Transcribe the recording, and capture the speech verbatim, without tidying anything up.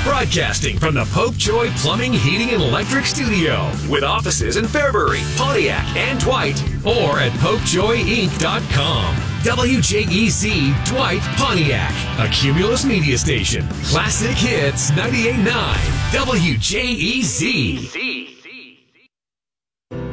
Broadcasting from the Popejoy Plumbing, Heating, and Electric Studio. With offices in Fairbury, Pontiac, and Dwight. Or at popejoy inc dot com. W J E Z Dwight, Pontiac. A Cumulus media station. Classic Hits ninety-eight point nine. W J E Z.